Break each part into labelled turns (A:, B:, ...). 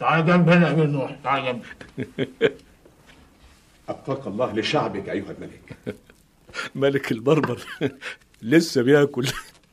A: تعال جنب هنا يا امير نوح، تعال جنب.
B: ابقاك الله لشعبك ايها الملك.
C: ملك البربر لسه بياكل.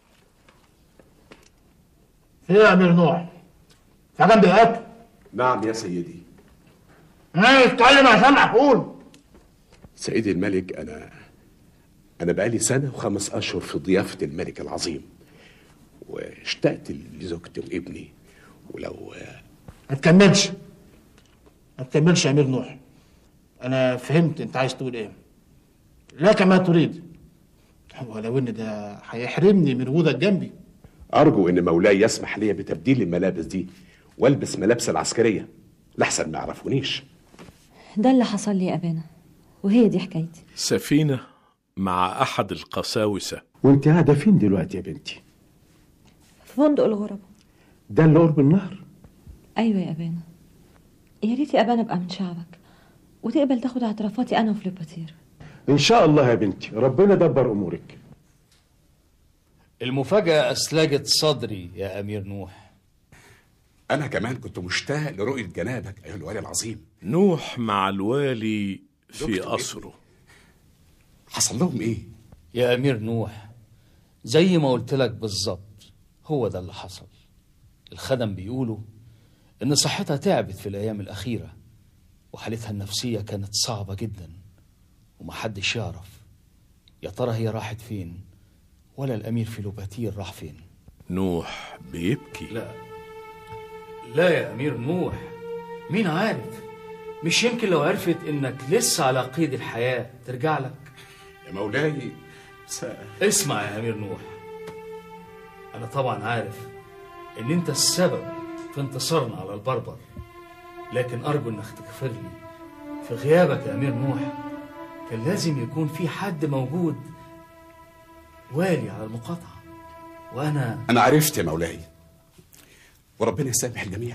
A: ايه يا امير نوح؟ تعال جنب الاكل.
B: نعم يا سيدي.
A: اتكلم عشان اقول.
B: سيدي الملك، انا بقالي سنه و5 اشهر في ضيافه الملك العظيم، واشتقت لزوجتي وابني، ولو
A: ما تكملش يا امير نوح. انا فهمت انت عايز تقول ايه، لك ما تريد، ولو ان ده هيحرمني من وجودك جنبي.
B: ارجو ان مولاي يسمح لي بتبديل الملابس دي والبس ملابس العسكريه لحسن ما يعرفونيش.
D: ده اللي حصل لي يا ابانا، وهي دي حكايتي.
C: سفينة مع احد القساوسة.
E: وانت قاعده فين دلوقتي يا بنتي؟
D: في فندق الغرباء.
E: ده اللي قرب النهر؟
D: ايوه يا ابانا. يا ريت يا ابانا ابقى من شعبك وتقبل تاخد اعترافاتي انا وفليباتير.
E: ان شاء الله يا بنتي، ربنا دبر امورك.
F: المفاجأة أسلجت صدري يا أمير نوح.
B: انا كمان كنت مشتاق لرؤيه جنابك ايها الوالي العظيم.
C: نوح مع الوالي في قصره.
B: حصل لهم ايه
F: يا أمير نوح؟ زي ما قلت لك بالظبط، هو ده اللي حصل. الخدم بيقولوا إن صحتها تعبت في الأيام الأخيرة، وحالتها النفسية كانت صعبة جدا، ومحدش يعرف يا ترى هي راحت فين، ولا الأمير فليباتير راح فين.
C: نوح بيبكي.
F: لا يا أمير نوح، مين عارف، مش يمكن لو عرفت إنك لسه على قيد الحياة ترجع لك.
B: يا مولاي
F: اسمع يا أمير نوح، أنا طبعا عارف إن أنت السبب في انتصارنا على البربر، لكن أرجو إنك تغفر لي. في غيابك يا أمير نوح كان لازم يكون في حد موجود والي على المقاطعة، وأنا
B: عرفت يا مولاي، وربنا يسامح الجميع.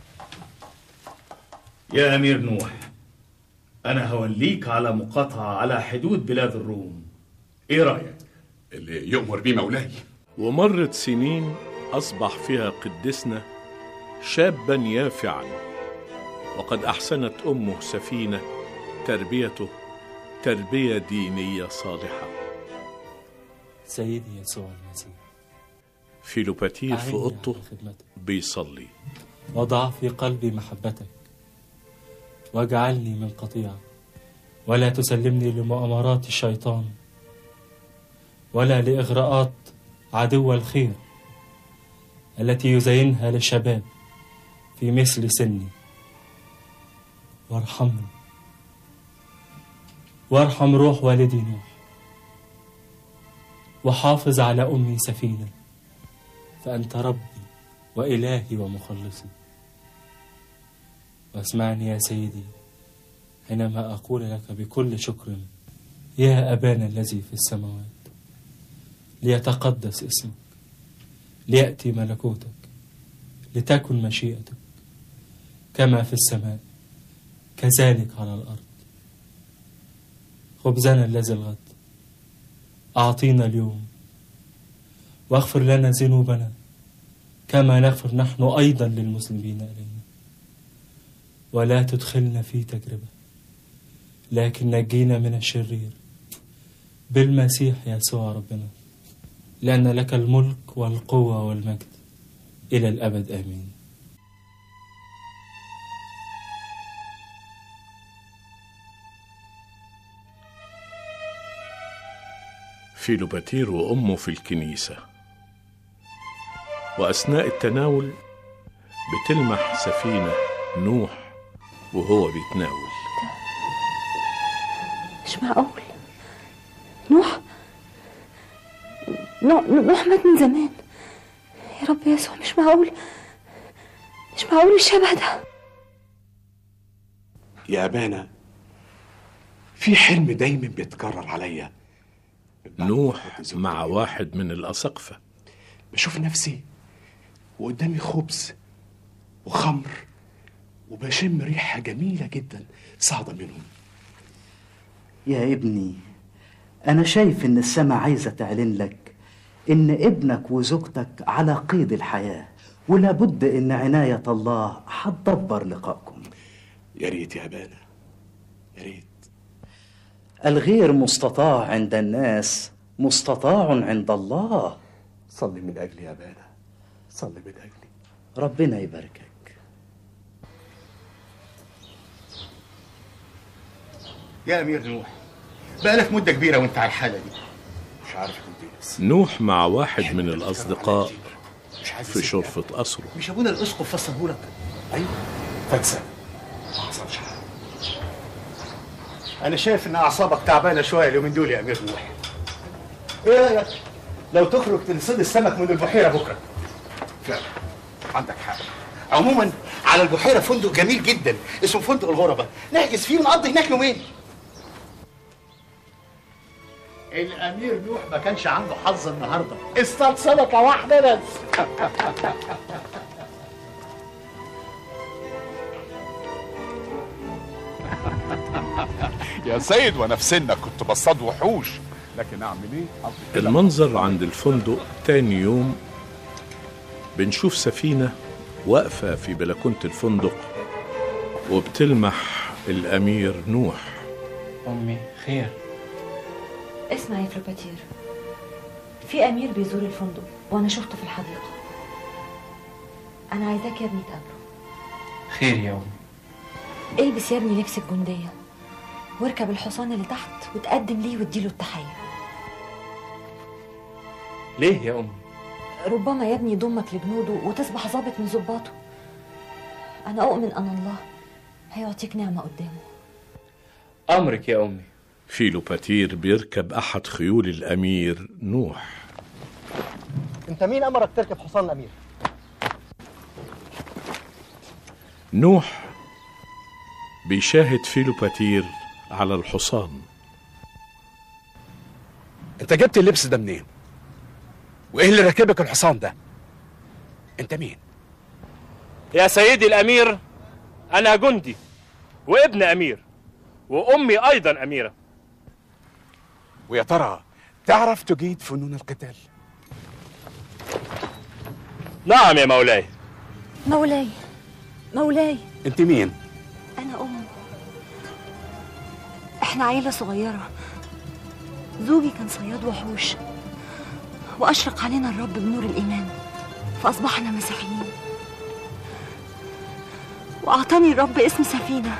F: يا أمير نوح، أنا هوليك على مقاطعة على حدود بلاد الروم، إيه رأيك؟
B: اللي يؤمر بيه مولاي.
C: ومرت سنين أصبح فيها قدسنا شابا يافعا، وقد أحسنت أمه سفينة تربيته تربية دينية صالحة.
G: سيدي يسوع المسيح،
C: فليباتير في أوضته بيصلي.
G: وضع في قلبي محبتك، واجعلني من قطيع، ولا تسلمني لمؤامرات الشيطان ولا لإغراءات عدو الخير التي يزينها للشباب في مثل سني. وارحمني وارحم روح والدي نوح، وحافظ على أمي سفينة، فأنت ربي وإلهي ومخلصي. واسمعني يا سيدي حينما أقول لك بكل شكر: يا أبانا الذي في السماوات، ليتقدس اسمك، ليأتي ملكوتك، لتكن مشيئتك كما في السماء كذلك على الأرض. خبزنا الذي الغد أعطينا اليوم، واغفر لنا ذنوبنا كما نغفر نحن أيضا للمذنبين إلينا، ولا تدخلنا في تجربة، لكن نجينا من الشرير بالمسيح يسوع ربنا، لأن لك الملك والقوة والمجد إلى الأبد آمين.
C: فليباتير وأمه في الكنيسة، وأثناء التناول بتلمح سفينة نوح وهو بيتناول.
D: مش معقول، نوح مات من زمان. يا رب يسوع، مش معقول الشبه ده.
B: يا أبانا، في حلم دايما بيتكرر عليا.
C: نوح مع واحد من الأساقفة.
B: بشوف نفسي وقدامي خبز وخمر، وبشم ريحة جميلة جدا صاعدة منهم.
H: يا ابني، أنا شايف إن السماء عايزة تعلن لك إن ابنك وزوجتك على قيد الحياة، ولا بد إن عناية الله هتدبر لقائكم.
B: يا ريت يا أبانا، يا ريت.
H: الغير مستطاع عند الناس مستطاع عند الله.
B: صلي من أجلي يا أبانا، صلي من أجلي.
H: ربنا يباركك.
I: يا أمير نوح، بقالك مدة كبيرة وانت على الحالة دي.
B: مش عارف كنت
C: نوح مع واحد من الأصدقاء في شرفة قصره.
I: مش أبونا الأسقف فسرهولك؟
B: أيوه فاكسة، ما حصلش حاجة.
I: أنا شايف إن أعصابك تعبانة شوية اليومين دول يا أمير نوح. إيه رأيك لو تخرج تصيد السمك من البحيرة بكرة؟
B: فعلا عندك حق.
I: عموما على البحيرة فندق جميل جدا اسمه فندق الغربة، نحجز فيه ونقضي هناك يومين. الأمير نوح ما كانش عنده حظ النهارده، اصطاد سمكة واحدة بس.
J: يا سيد وانا في سنك كنت بصطاد وحوش، لكن اعمل ايه؟
C: المنظر عند الفندق تاني يوم بنشوف سفينة واقفة في بلكونة الفندق وبتلمح الأمير نوح.
G: أمي خير؟
D: اسمع يا فلوباتير، في أمير بيزور الفندق وأنا شفته في الحديقة. أنا عايزاك يا ابني تقابله.
G: خير يا أمي.
D: البس يا ابني لبس الجندية واركب الحصان اللي تحت وتقدم ليه واديله التحية.
G: ليه يا أمي؟
D: ربما يا ابني يضمك لجنوده وتصبح ضابط من ضباطه. أنا أؤمن أن الله هيعطيك نعمة قدامه.
G: أمرك يا أمي.
C: فيلوباتير بيركب أحد خيول الأمير نوح.
I: أنت مين أمرك تركب حصان الأمير؟
C: نوح بيشاهد فيلوباتير على الحصان.
B: انت جبت اللبس ده منين؟ وايه اللي راكبك الحصان ده؟ انت مين؟
K: يا سيدي الأمير، أنا جندي وابن أمير، وأمي أيضا أميرة.
B: ويا ترى تعرف تجيد فنون القتال؟
K: نعم يا مولاي.
D: مولاي مولاي.
B: انت مين؟
D: أنا أم. إحنا عيلة صغيرة. زوجي كان صياد وحوش وأشرق علينا الرب بنور الإيمان فأصبحنا مسيحيين، وأعطاني الرب اسم سفينة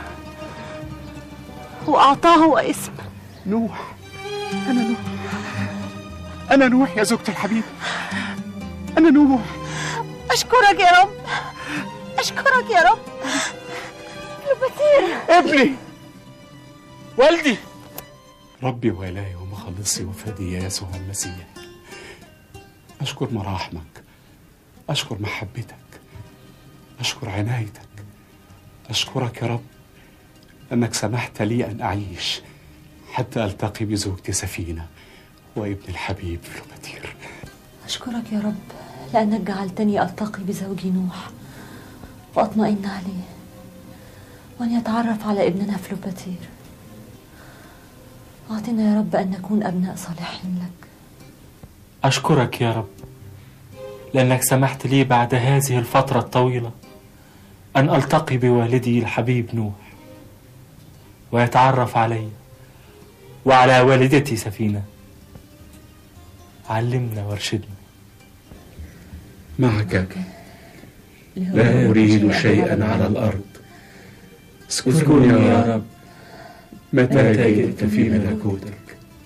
D: وأعطاه هو اسم
J: نوح. أنا نوح، أنا نوح يا زوجتي الحبيبة، أنا نوح.
D: أشكرك يا رب، أشكرك يا رب. فلوباتير
J: ابني،
K: والدي،
J: ربي وإلهي ومخلصي وفادي يا يسوع المسيح، أشكر مراحمك، أشكر محبتك، أشكر عنايتك، أشكرك يا رب أنك سمحت لي أن أعيش حتى ألتقي بزوجتي سفينة وابن الحبيب فلوباتير.
D: أشكرك يا رب لأنك جعلتني ألتقي بزوجي نوح وأطمئن عليه وأن يتعرف على ابننا فلوباتير. أعطنا يا رب أن نكون أبناء صالحين لك.
G: أشكرك يا رب لأنك سمحت لي بعد هذه الفترة الطويلة أن ألتقي بوالدي الحبيب نوح ويتعرف علي وعلى والدتي سفينة. علمنا وارشدنا.
J: معك لا أريد شيئا على الأرض، اذكرني يا رب متى جئت في ملكوتك.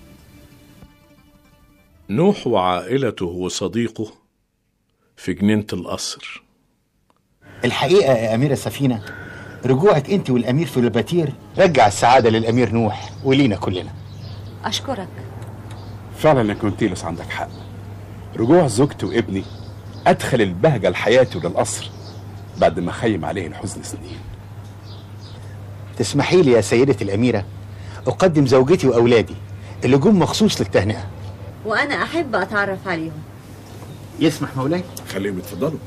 C: نوح وعائلته وصديقه في جنينة القصر.
I: الحقيقة يا أمير السفينة، رجوعك أنت والأمير فلوباتير رجع السعادة للأمير نوح ولينا كلنا.
D: أشكرك.
B: فعلا يا كونتيلوس عندك حق. رجوع زوجتي وابني أدخل البهجة لحياتي وللقصر بعد ما خيم عليه الحزن سنين.
I: تسمحي لي يا سيدة الأميرة أقدم زوجتي وأولادي اللي جم مخصوص للتهنئة.
D: وأنا أحب أتعرف عليهم.
I: يسمح مولاي؟
B: خليهم يتفضلوا.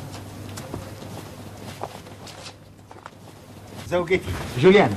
I: زوجتي جوليانا،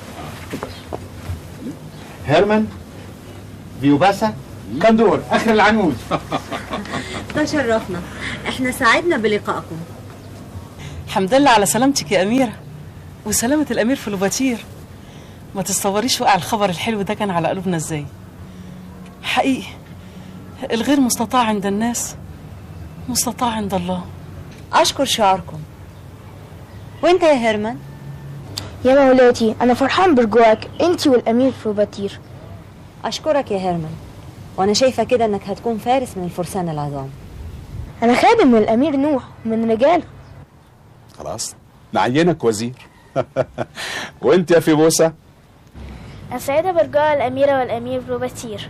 I: هيرمان، فيوباسا، كندور، آخر العنود.
D: تشرفنا. إحنا احنا سعدنا بلقائكم.
L: الحمد لله على سلامتك يا أميرة، وسلامة الأمير فلوباتير. ما تتصوريش وقع الخبر الحلو ده كان على قلوبنا ازاي. حقيقي الغير مستطاع عند الناس مستطاع عند الله.
D: أشكر شعوركم. وانت يا هيرمان؟
M: يا مولاتي أنا فرحان برجوعك أنت والأمير فلوباتير.
D: أشكرك يا هيرمان، وأنا شايفة كده إنك هتكون فارس من الفرسان العظام.
M: أنا خادم من الأمير نوح من رجاله.
B: خلاص نعينك وزير. وانت يا فيبوسة؟
M: أنا سعيدة برجوع الأميرة والأمير فلوباتير.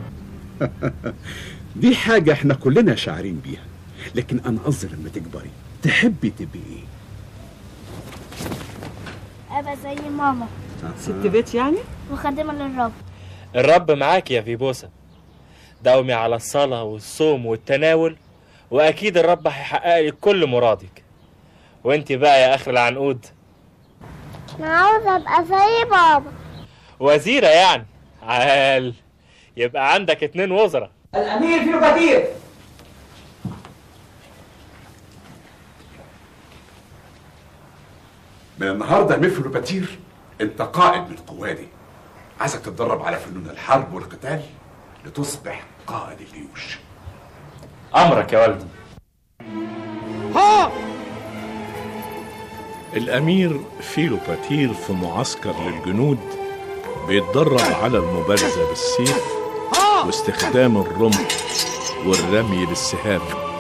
B: دي حاجة احنا كلنا شاعرين بيها، لكن انا قصدي لما تكبري تحبي تبقي ايه؟
M: أبقى زي ماما.
L: ست بيت يعني؟
M: وخادمة للرب.
K: الرب معاك يا فيبوسة، داومي على الصلاة والصوم والتناول وأكيد الرب هيحقق لك كل مرادك. وانت بقى يا آخر العنقود؟
M: أنا عاوزة أبقى زي بابا.
K: وزيرة يعني؟ عال، يبقى عندك 2 وزراء.
L: الأمير فلوباتير.
B: من النهارده يا أمير فلوباتير انت قائد من القوة دي. عايزك تتدرب على فنون الحرب والقتال لتصبح قائد الجيوش.
K: أمرك يا والدي.
C: ها! الأمير فيلوباتير في معسكر للجنود بيتدرب على المبارزة بالسيف واستخدام الرمح والرمي بالسهام.